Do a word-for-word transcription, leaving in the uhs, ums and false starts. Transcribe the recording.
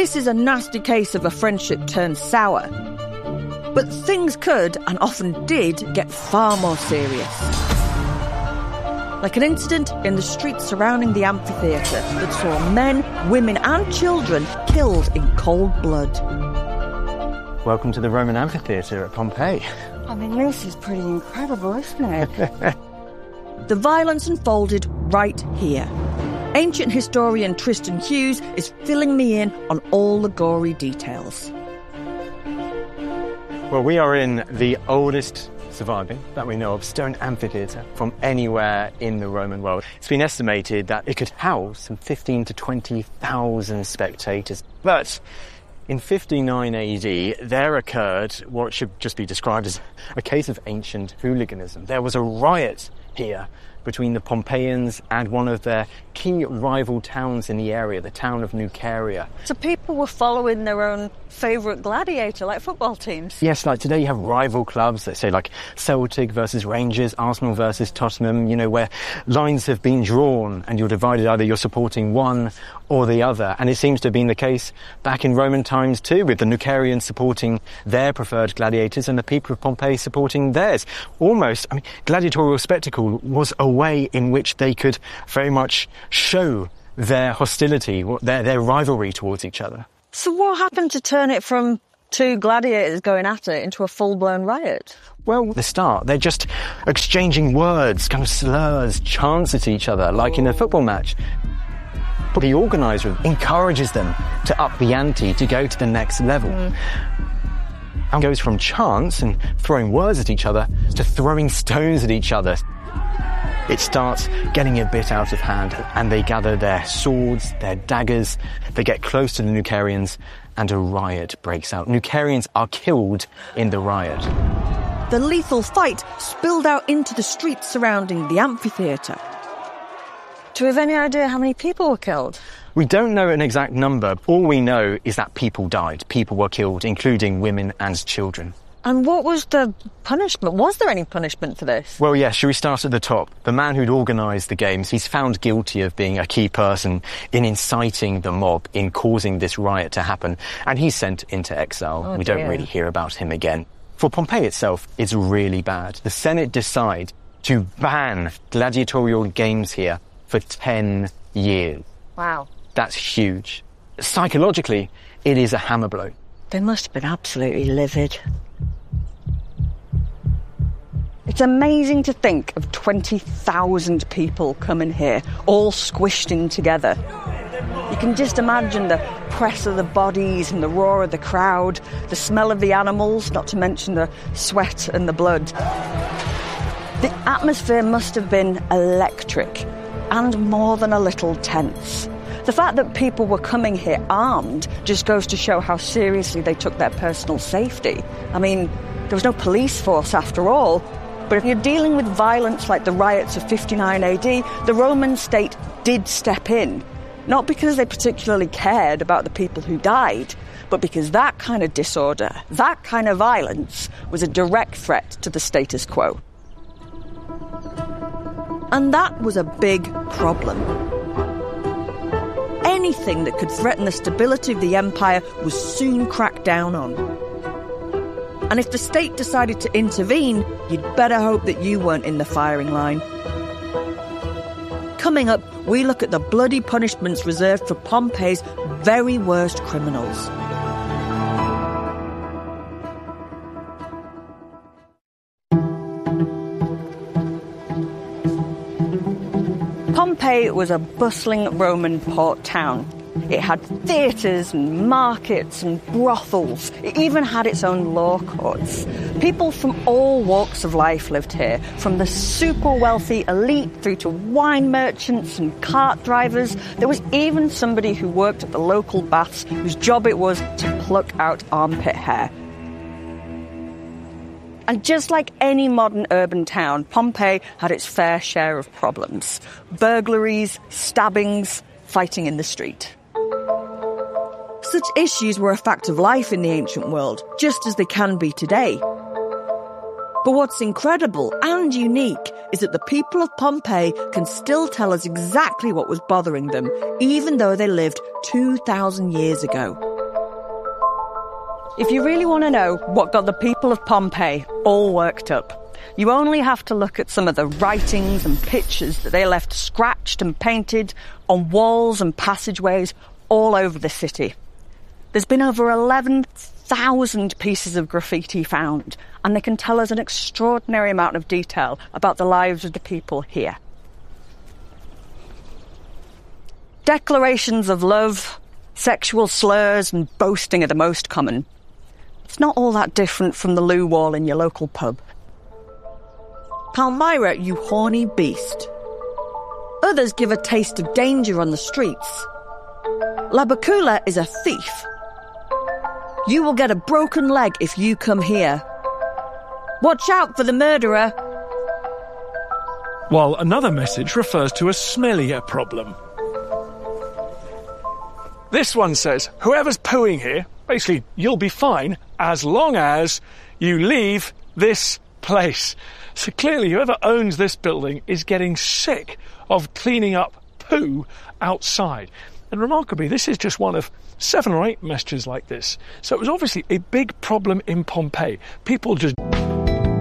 This is a nasty case of a friendship turned sour. But things could, and often did, get far more serious. Like an incident in the streets surrounding the amphitheatre that saw men, women and children killed in cold blood. Welcome to the Roman amphitheatre at Pompeii. I mean, this is pretty incredible, isn't it? The violence unfolded right here. Ancient historian Tristan Hughes is filling me in on all the gory details. Well, we are in the oldest surviving, that we know of, stone amphitheatre from anywhere in the Roman world. It's been estimated that it could house some fifteen to twenty thousand spectators. But in fifty-nine A D, there occurred what should just be described as a case of ancient hooliganism. There was a riot here between the Pompeians and one of their key rival towns in the area, the town of Nuceria. So people were following their own favourite gladiator, like football teams? Yes, like today you have rival clubs, let's say like Celtic versus Rangers, Arsenal versus Tottenham, you know, where lines have been drawn and you're divided, either you're supporting one or the other. And it seems to have been the case back in Roman times too, with the Nucerians supporting their preferred gladiators and the people of Pompeii supporting theirs. Almost, I mean, gladiatorial spectacle was a way in which they could very much show their hostility, their, their rivalry towards each other. So what happened to turn it from two gladiators going at it into a full-blown riot? Well, at the start, they're just exchanging words, kind of slurs, chants at each other, like in a football match. But the organiser encourages them to up the ante, to go to the next level. Mm. And goes from chants and throwing words at each other to throwing stones at each other. It starts getting a bit out of hand, and they gather their swords, their daggers, they get close to the Nucerians, and a riot breaks out. Nucerians are killed in the riot. The lethal fight spilled out into the streets surrounding the amphitheatre. Do we have any idea how many people were killed? We don't know an exact number. All we know is that people died. People were killed, including women and children. And what was the punishment? Was there any punishment for this? Well, yes, shall we start at the top? The man who'd organised the games, he's found guilty of being a key person in inciting the mob, in causing this riot to happen, and he's sent into exile. Oh, we dear. don't really hear about him again. For Pompeii itself, it's really bad. The Senate decide to ban gladiatorial games here for ten years. Wow. That's huge. Psychologically, it is a hammer blow. They must have been absolutely livid. It's amazing to think of twenty thousand people coming here, all squished in together. You can just imagine the press of the bodies and the roar of the crowd, the smell of the animals, not to mention the sweat and the blood. The atmosphere must have been electric and more than a little tense. The fact that people were coming here armed just goes to show how seriously they took their personal safety. I mean, there was no police force after all. But if you're dealing with violence like the riots of fifty-nine A D, the Roman state did step in. Not because they particularly cared about the people who died, but because that kind of disorder, that kind of violence, was a direct threat to the status quo. And that was a big problem. Anything that could threaten the stability of the empire was soon cracked down on. And if the state decided to intervene, you'd better hope that you weren't in the firing line. Coming up, we look at the bloody punishments reserved for Pompeii's very worst criminals. Pompeii was a bustling Roman port town. It had theatres and markets and brothels. It even had its own law courts. People from all walks of life lived here, from the super wealthy elite through to wine merchants and cart drivers. There was even somebody who worked at the local baths whose job it was to pluck out armpit hair. And just like any modern urban town, Pompeii had its fair share of problems. Burglaries, stabbings, fighting in the street. Such issues were a fact of life in the ancient world, just as they can be today. But what's incredible and unique is that the people of Pompeii can still tell us exactly what was bothering them, even though they lived two thousand years ago. If you really want to know what got the people of Pompeii all worked up, you only have to look at some of the writings and pictures that they left scratched and painted on walls and passageways all over the city. There's been over eleven thousand pieces of graffiti found, and they can tell us an extraordinary amount of detail about the lives of the people here. Declarations of love, sexual slurs and boasting are the most common. It's not all that different from the loo wall in your local pub. Palmyra, you horny beast. Others give a taste of danger on the streets. Labakula is a thief. You will get a broken leg if you come here. Watch out for the murderer. While another message refers to a smellier problem. This one says, whoever's pooing here, basically, you'll be fine as long as you leave this place. So clearly, whoever owns this building is getting sick of cleaning up poo outside. And remarkably, this is just one of seven or eight messages like this. So it was obviously a big problem in Pompeii. People just...